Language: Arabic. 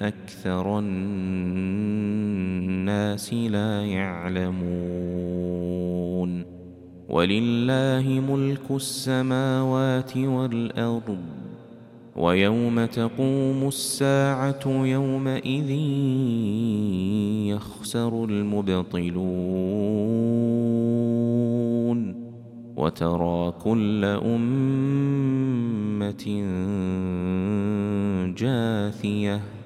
أكثر الناس لا يعلمون ولله ملك السماوات والأرض ويوم تقوم الساعة يومئذ يخسر المبطلون وترى كل أمة جاثية